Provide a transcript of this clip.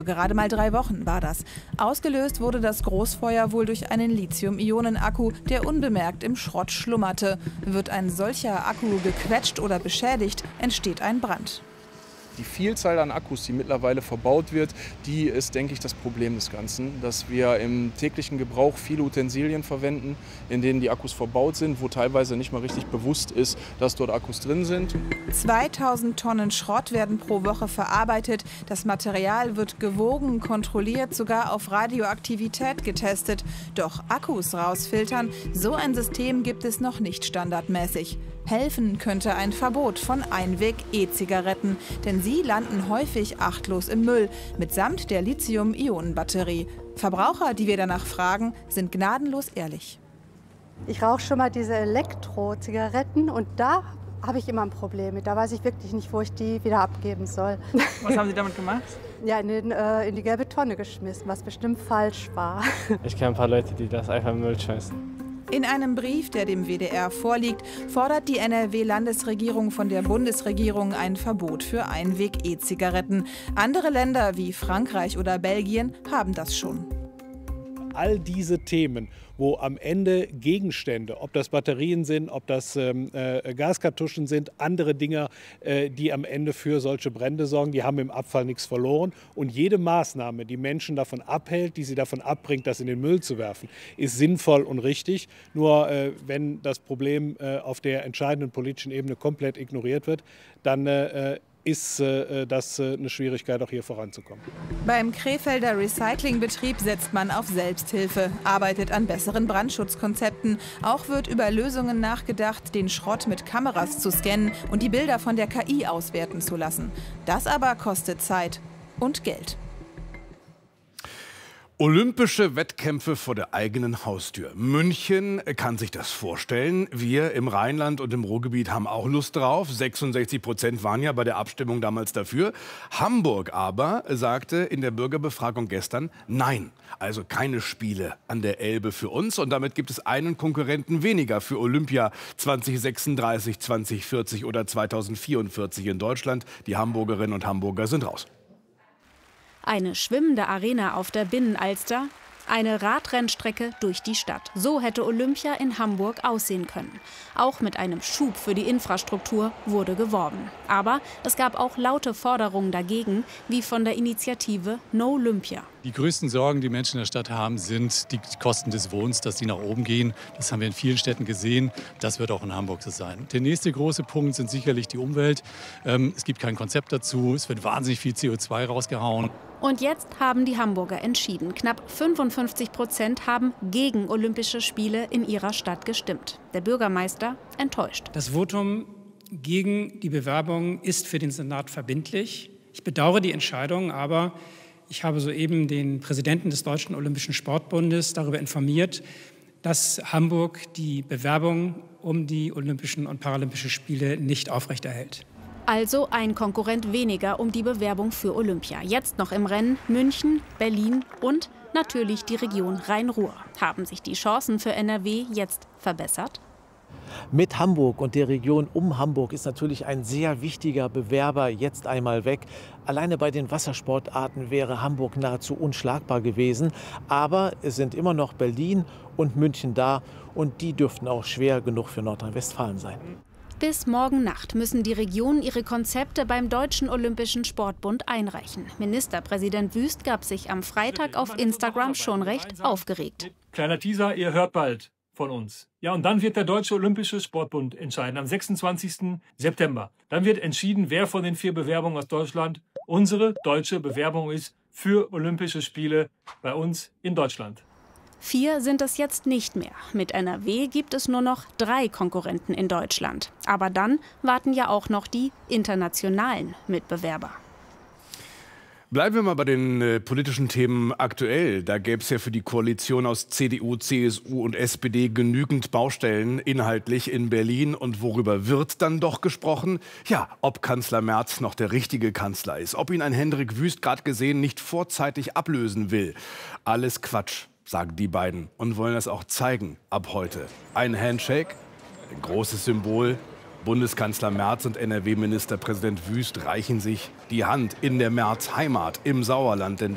Gerade mal 3 Wochen war das. Ausgelöst wurde das Großfeuer wohl durch einen Lithium-Ionen-Akku, der unbemerkt im Schrott schlummerte. Wird ein solcher Akku gequetscht oder beschädigt, entsteht ein Brand. Die Vielzahl an Akkus, die mittlerweile verbaut wird, die ist, denke ich, das Problem des Ganzen. Dass wir im täglichen Gebrauch viele Utensilien verwenden, in denen die Akkus verbaut sind, wo teilweise nicht mal richtig bewusst ist, dass dort Akkus drin sind. 2000 Tonnen Schrott werden pro Woche verarbeitet. Das Material wird gewogen, kontrolliert, sogar auf Radioaktivität getestet. Doch Akkus rausfiltern, so ein System gibt es noch nicht standardmäßig. Helfen könnte ein Verbot von Einweg-E-Zigaretten, denn sie landen häufig achtlos im Müll, mitsamt der Lithium-Ionen-Batterie. Verbraucher, die wir danach fragen, sind gnadenlos ehrlich. Ich rauche schon mal diese Elektro-Zigaretten und da habe ich immer ein Problem mit. Da weiß ich wirklich nicht, wo ich die wieder abgeben soll. Was haben Sie damit gemacht? Ja, in die gelbe Tonne geschmissen, was bestimmt falsch war. Ich kenne ein paar Leute, die das einfach im Müll schmeißen. In einem Brief, der dem WDR vorliegt, fordert die NRW-Landesregierung von der Bundesregierung ein Verbot für Einweg-E-Zigaretten. Andere Länder wie Frankreich oder Belgien haben das schon. All diese Themen, wo am Ende Gegenstände, ob das Batterien sind, ob das Gaskartuschen sind, andere Dinge, die am Ende für solche Brände sorgen, die haben im Abfall nichts verloren. Und jede Maßnahme, die Menschen davon abhält, die sie davon abbringt, das in den Müll zu werfen, ist sinnvoll und richtig. Nur wenn das Problem auf der entscheidenden politischen Ebene komplett ignoriert wird, dann ist das eine Schwierigkeit, auch hier voranzukommen. Beim Krefelder Recyclingbetrieb setzt man auf Selbsthilfe, arbeitet an besseren Brandschutzkonzepten. Auch wird über Lösungen nachgedacht, den Schrott mit Kameras zu scannen und die Bilder von der KI auswerten zu lassen. Das aber kostet Zeit und Geld. Olympische Wettkämpfe vor der eigenen Haustür. München kann sich das vorstellen. Wir im Rheinland und im Ruhrgebiet haben auch Lust drauf. 66% waren ja bei der Abstimmung damals dafür. Hamburg aber sagte in der Bürgerbefragung gestern nein. Also keine Spiele an der Elbe für uns. Und damit gibt es einen Konkurrenten weniger für Olympia 2036, 2040 oder 2044 in Deutschland. Die Hamburgerinnen und Hamburger sind raus. Eine schwimmende Arena auf der Binnenalster, eine Radrennstrecke durch die Stadt. So hätte Olympia in Hamburg aussehen können. Auch mit einem Schub für die Infrastruktur wurde geworben. Aber es gab auch laute Forderungen dagegen, wie von der Initiative No Olympia. Die größten Sorgen, die Menschen in der Stadt haben, sind die Kosten des Wohnens, dass die nach oben gehen. Das haben wir in vielen Städten gesehen. Das wird auch in Hamburg so sein. Der nächste große Punkt sind sicherlich die Umwelt. Es gibt kein Konzept dazu. Es wird wahnsinnig viel CO2 rausgehauen. Und jetzt haben die Hamburger entschieden. Knapp 55% haben gegen Olympische Spiele in ihrer Stadt gestimmt. Der Bürgermeister enttäuscht. Das Votum gegen die Bewerbung ist für den Senat verbindlich. Ich bedauere die Entscheidung, aber ich habe soeben den Präsidenten des Deutschen Olympischen Sportbundes darüber informiert, dass Hamburg die Bewerbung um die Olympischen und Paralympischen Spiele nicht aufrechterhält. Also ein Konkurrent weniger um die Bewerbung für Olympia. Jetzt noch im Rennen München, Berlin und natürlich die Region Rhein-Ruhr. Haben sich die Chancen für NRW jetzt verbessert? Mit Hamburg und der Region um Hamburg ist natürlich ein sehr wichtiger Bewerber jetzt einmal weg. Alleine bei den Wassersportarten wäre Hamburg nahezu unschlagbar gewesen. Aber es sind immer noch Berlin und München da und die dürften auch schwer genug für Nordrhein-Westfalen sein. Bis morgen Nacht müssen die Regionen ihre Konzepte beim Deutschen Olympischen Sportbund einreichen. Ministerpräsident Wüst gab sich am Freitag auf Instagram schon recht aufgeregt. Kleiner Teaser, ihr hört bald von uns. Ja, und dann wird der Deutsche Olympische Sportbund entscheiden, am 26. September. Dann wird entschieden, wer von den 4 Bewerbungen aus Deutschland unsere deutsche Bewerbung ist für Olympische Spiele bei uns in Deutschland. 4 sind es jetzt nicht mehr. Mit NRW gibt es nur noch 3 Konkurrenten in Deutschland. Aber dann warten ja auch noch die internationalen Mitbewerber. Bleiben wir mal bei den politischen Themen aktuell. Da gäbe es ja für die Koalition aus CDU, CSU und SPD genügend Baustellen inhaltlich in Berlin. Und worüber wird dann doch gesprochen? Ja, ob Kanzler Merz noch der richtige Kanzler ist. Ob ihn ein Hendrik Wüst, gerade gesehen, nicht vorzeitig ablösen will. Alles Quatsch, sagen die beiden und wollen das auch zeigen ab heute. Ein Handshake, ein großes Symbol. Bundeskanzler Merz und NRW-Ministerpräsident Wüst reichen sich die Hand in der Merz-Heimat im Sauerland. Denn